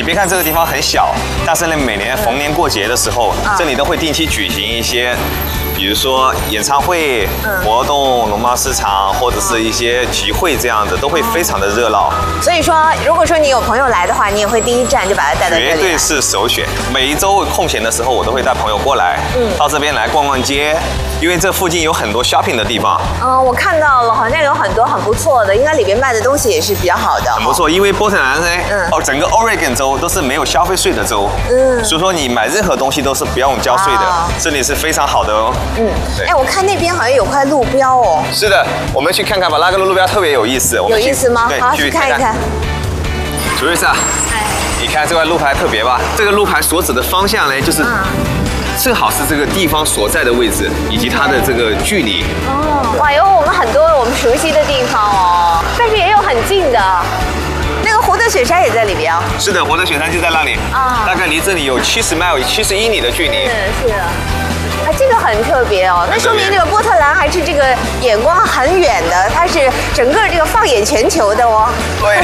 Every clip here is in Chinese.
你别看这个地方很小，但是呢，每年逢年过节的时候，这里都会定期举行一些。比如说演唱会、活动、农贸市场，或者是一些集会这样子，都会非常的热闹。 所以说，如果说你有朋友来的话，你也会第一站就把他带到这里。 绝对是首选。每一周空闲的时候，我都会带朋友过来，到这边来逛逛街，因为这附近有很多 shopping 的地方。 我看到了，好像有很多很不错的，应该里边卖的东西也是比较好的。 很不错，因为波特兰呢，整个 Oregon 州都是没有消费税的州，所以说你买任何东西都是不用交税的，这里是非常好的哦。 哎，我看那边好像有块路标哦。 是的，我们去看看吧，那个路标特别有意思。 有意思吗？好，去看一看。 主瑞莎，你看这块路牌特别吧？这个路牌所指的方向呢，就是正好是这个地方所在的位置以及它的这个距离。 哇，有我们很多我们熟悉的地方哦，但是也有很近的。那个活德雪山也在里边哦。 是的，活德雪山就在那里大概离这里有70英里的距离。 是的。这个很特别哦，那说明这个波特兰还是这个眼光很远的，它是整个这个放眼全球的哦。 对。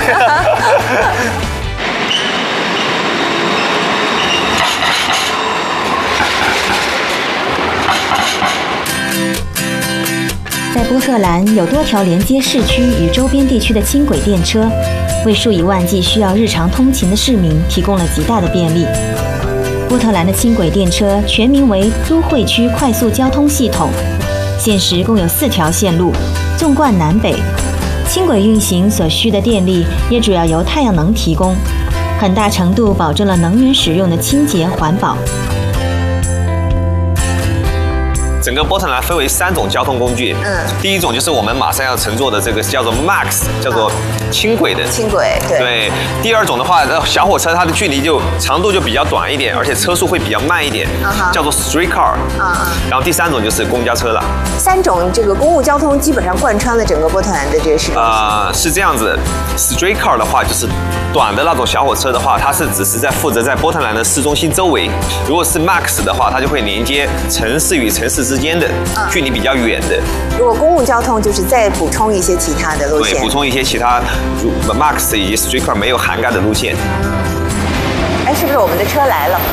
在波特兰有多条连接市区与周边地区的轻轨电车，为数以万计需要日常通勤的市民提供了极大的便利。波特兰的轻轨电车全名为都会区快速交通系统，现时共有4条线路，纵贯南北。轻轨运行所需的电力也主要由太阳能提供，很大程度保证了能源使用的清洁环保。 整个波特兰分为3种交通工具，第一种就是我们马上要乘坐的这个叫做 MAX， 叫做轻轨的。 轻轨， 对。第二种的话，小火车它的距离长度就比较短一点，而且车速会比较慢一点，叫做 streetcar。然后第3种就是公交车了。 3种这个公共交通基本上贯穿了整个波特兰的这个市中心。 是这样子 ，streetcar 的话就是短的那种小火车的话，它是只是负责在波特兰的市中心周围；如果是 MAX 的话，它就会连接城市与城市之间的距离比较远的。 如果公共交通就是再补充一些其他的路线， 对，补充一些其他MAX 以及 streetcar 没有涵盖的路线。 哎，是不是我们的车来了？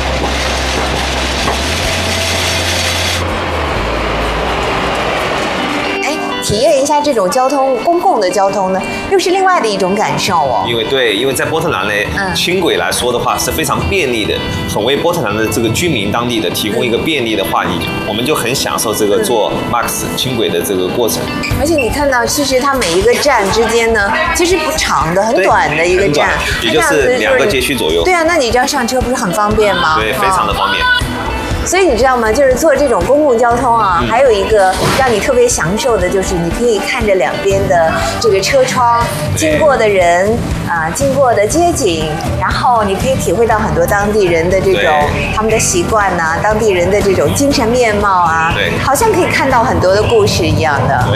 体验一下这种公共的交通呢，又是另外的一种感受哦。 因为在波特兰呢，轻轨来说的话是非常便利的，很为波特兰的这个居民当地的提供一个便利的话，我们就很享受这个坐 MAX 轻轨的这个过程。 而且你看到，其实它每一个站之间呢，其实不长的，很短的一个站， 也就是2个街区左右。 对啊，那你这样上车不是很方便吗？ 对，非常的方便。 所以你知道吗？就是坐这种公共交通啊，还有一个让你特别享受的，就是你可以看着两边的这个车窗经过的人经过的街景，然后你可以体会到很多当地人的这种他们的习惯呐，当地人的这种精神面貌啊， 对， 好像可以看到很多的故事一样的。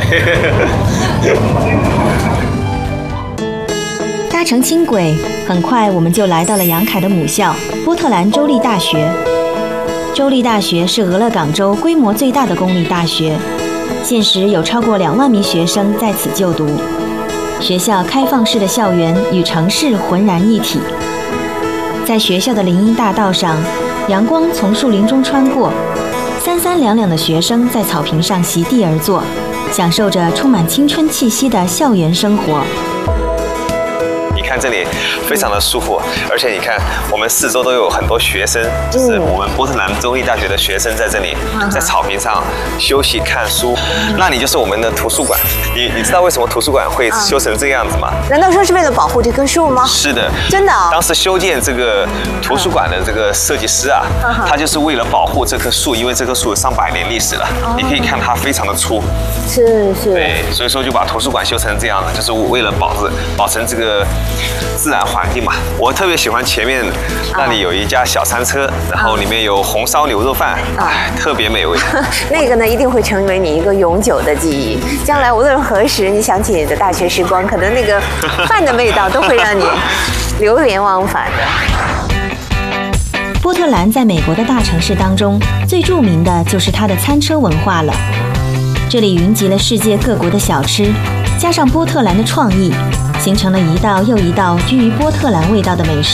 搭乘轻轨，很快我们就来到了杨凯的母校波特兰州立大学。州立大学是俄勒冈州规模最大的公立大学，现时有超过2万名学生在此就读。学校开放式的校园与城市浑然一体。在学校的林荫大道上，阳光从树林中穿过，三三两两的学生在草坪上席地而坐，享受着充满青春气息的校园生活。 看这里非常的舒服，而且你看我们四周都有很多学生，就是我们波特兰州立大学的学生在这里，在草坪上休息看书。那里就是我们的图书馆。你知道为什么图书馆会修成这个样子吗？ 难道说是为了保护这棵树吗？ 是的， 真的。 当时修建这个图书馆的这个设计师啊，他就是为了保护这棵树，因为这棵树有上百年历史了。你可以看它非常的粗。 是。 对，所以说就把图书馆修成这样的，就是为了保存这个自然环境嘛。我特别喜欢前面那里有一家小餐车，然后里面有红烧牛肉饭，特别美味。 那个呢，一定会成为你一个永久的记忆。将来无论何时你想起你的大学时光，可能那个饭的味道都会让你流连忘返的。 波特兰在美国的大城市当中，最著名的就是它的餐车文化了。这里云集了世界各国的小吃，加上波特兰的创意，形成了一道又一道居于波特兰味道的美食。